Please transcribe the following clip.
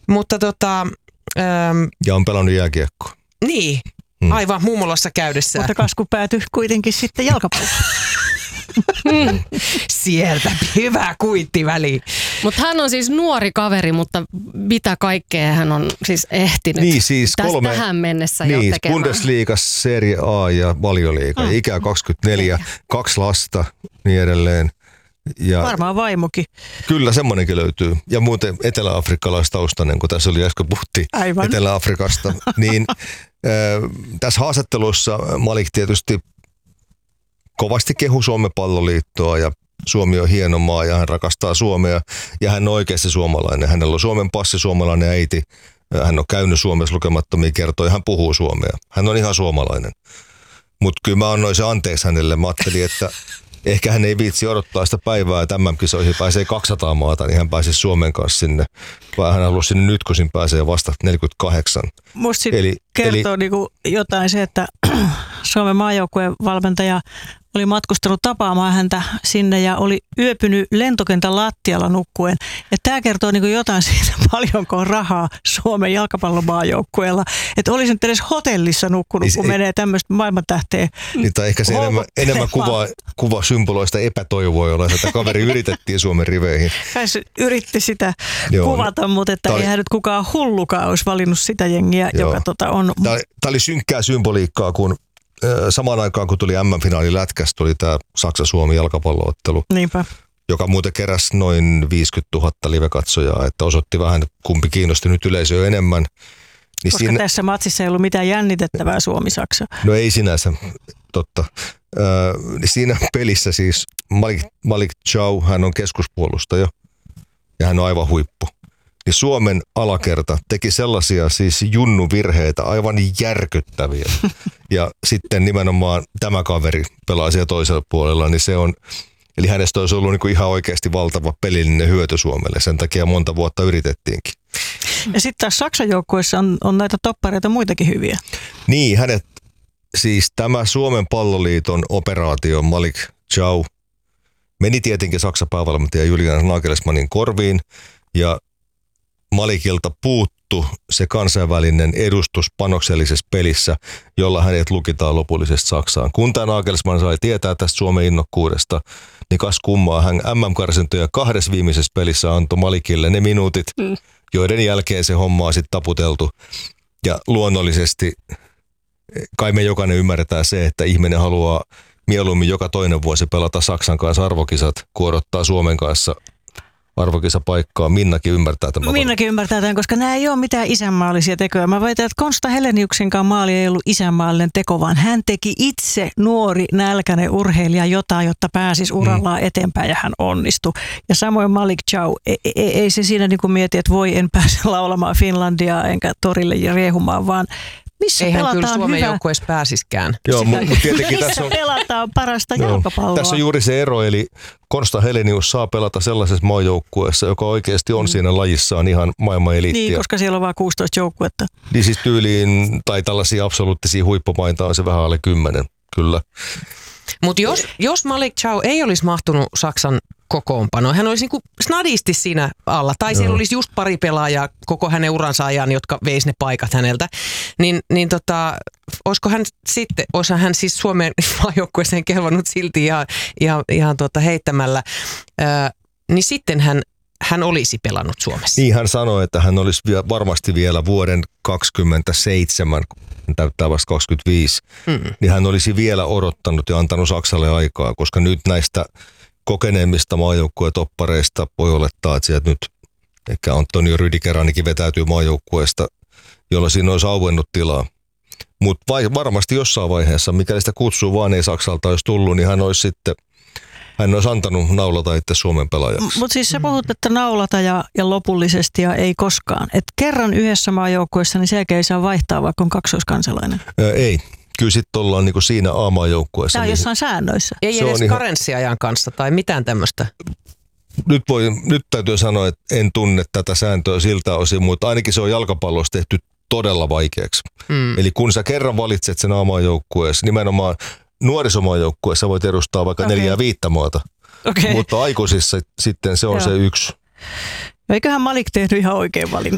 Mutta ja on pelannut jääkiekkoa. Niin, aivan mummolassa käydessä. Mutta kasku päätyi kuitenkin sitten jalkapalloon. Sieltä hyvä kuitti väliin. Mutta hän on siis nuori kaveri, mutta mitä kaikkea hän on siis ehtinyt Niin siis tähän mennessä jo tekemään. Bundesliga, Serie A ja Valioliiga. Ikä 24, 2 lasta, niin edelleen. Ja varmaan vaimokin. Kyllä, semmoinenkin löytyy. Ja muuten etelä-afrikkalaistaustainen, kun tässä oli äsken puhuttiin Etelä-Afrikasta. Niin tässä haastattelussa Malik tietysti kovasti kehu Suomen palloliittoa ja Suomi on hieno maa ja hän rakastaa Suomea ja hän on oikeasti suomalainen. Hänellä on Suomen passi, suomalainen äiti. Hän on käynyt Suomessa lukemattomia kertoja, hän puhuu suomea. Hän on ihan suomalainen. Mutta kyllä mä annoin se anteeksi hänelle. Mä ajattelin, että ehkä hän ei viitsi odottaa sitä päivää, että MM-kisoihin pääsee 200 maata, niin hän pääsisi Suomen kanssa sinne. Vaan hän halusi sinne nyt, kun siinä pääsee vasta 48. Musta kertoo niinku jotain se, että Suomen maajoukkueen valmentaja oli matkustanut tapaamaan häntä sinne ja oli yöpynyt lentokentän lattialla nukkuen. Ja tämä kertoo niinku jotain siitä, paljonko on rahaa Suomen jalkapallomaajoukkueella. Että olisi nyt edes hotellissa nukkunut, niin kun menee tämmöistä maailmantähteä. Niin, tai ehkä se enemmän kuva symboloista epätoivoa, jolla tätä kaveri yritettiin Suomen riveihin. Kai se yritti sitä kuvata, mutta että eihän nyt kukaan hullukaan olisi valinnut sitä jengiä, joka on... Tämä oli synkkää symboliikkaa, kun samaan aikaan, kun tuli MM-finaali lätkästä, tuli tämä Saksa-Suomi jalkapalloottelu. Niinpä. Joka muuten keräsi noin 50 000 live-katsojaa, että osoitti vähän, kumpi kiinnosti nyt yleisöä enemmän. Niin koska tässä matsissa ei ollut mitään jännitettävää Suomi-Saksa. No ei sinänsä, totta. Siinä pelissä siis Malik Chow, hän on keskuspuolustaja ja hän on aivan huippu. Niin Suomen alakerta teki sellaisia siis junnuvirheitä, aivan järkyttäviä. Ja sitten nimenomaan tämä kaveri pelaa siellä toisella puolella, niin se on, eli hänestä olisi ollut niin kuin ihan oikeasti valtava pelillinen hyöty Suomelle. Sen takia monta vuotta yritettiinkin. Ja sitten taas Saksan joukkueessa on näitä toppareita muitakin hyviä. Niin, siis tämä Suomen palloliiton operaatio Malik Chow meni tietenkin Saksan päävalmentaja Julian Nagelsmannin korviin ja Malikilta puuttu se kansainvälinen edustus panoksellisessa pelissä, jolla hänet lukitaan lopullisesti Saksaan. Kun tämä Nagelsmann sai tietää tästä Suomen innokkuudesta, niin kas kummaa hän MM-karsintoja 2 viimeisessä pelissä antoi Malikille ne minuutit, joiden jälkeen se homma on sitten taputeltu. Ja luonnollisesti kai me jokainen ymmärretään se, että ihminen haluaa mieluummin joka toinen vuosi pelata Saksan kanssa arvokisat, kun odottaa Suomen kanssa arvokisapaikkaa. Minnakin ymmärtää tämän. Minnakin ymmärtää tämän, koska nämä ei ole mitään isänmaallisia tekoja. Mä väitän, että Konsta Heleniuksenkaan maali ei ollut isänmaallinen teko, vaan hän teki itse nuori nälkäinen urheilija jotain, jotta pääsisi urallaan eteenpäin ja hän onnistui. Ja samoin Malik Chow, ei se siinä niin kuin mieti, että voi en pääse laulamaan Finlandia enkä torille ja riehumaan, vaan missä eihän pelataan kyllä Suomen hyvä. joukkueessa pääsiskään. Joo, mutta tietenkin missä pelataan parasta jalkapalloa. Tässä on juuri se ero, eli Konsta Helenius saa pelata sellaisessa maajoukkueessa, joka oikeasti on siinä lajissaan ihan maailman eliittiä. Niin, koska siellä on vain 16 joukkuetta. Niin siis tyyliin, tai tällaisia absoluuttisia huippumaita on se vähän alle 10, kyllä. Mutta jos Malik Chow ei olisi mahtunut Saksan kokoonpanoon, hän olisi niinku snadisti siinä alla, tai siellä olisi just pari pelaajaa koko hänen uransa ajan, jotka veisi ne paikat häneltä, niin olisi hän siis Suomen maajoukkueeseen kelvannut silti ihan heittämällä, niin sitten hän olisi pelannut Suomessa. Niin hän sanoi, että hän olisi varmasti vielä vuoden 27, täyttää vasta 25, niin hän olisi vielä odottanut ja antanut Saksalle aikaa, koska nyt näistä kokeneemmista maajoukkuetoppareista voi olettaa, että sieltä nyt ehkä Antonio Rüdiger ainakin vetäytyy maajoukkueesta, jolla siinä olisi auennut tilaa. Mutta varmasti jossain vaiheessa, mikäli sitä kutsuu vaan ei Saksalta olisi tullut, niin hän olisi antanut naulata itse Suomen pelaajaksi. Mutta siis sä puhut, että naulata ja lopullisesti ja ei koskaan. Että kerran yhdessä maajoukkueessa, niin sen jälkeen ei saa vaihtaa, vaikka on kaksoiskansalainen. Ei. Kyllä sitten ollaan niinku siinä A-maajoukkueessa. Tämä on jossain säännöissä. Ei edes karenssiajan kanssa tai mitään tämmöistä. Nyt täytyy sanoa, että en tunne tätä sääntöä siltä osin, mutta ainakin se on jalkapallossa tehty todella vaikeaksi. Eli kun sä kerran valitset sen A-maajoukkueessa, nimenomaan nuorisomaajoukkueessa voit edustaa vaikka 4-5 maata. Mutta aikuisissa sitten se on se yksi. Eiköhän Malik tehnyt ihan oikein valinnut.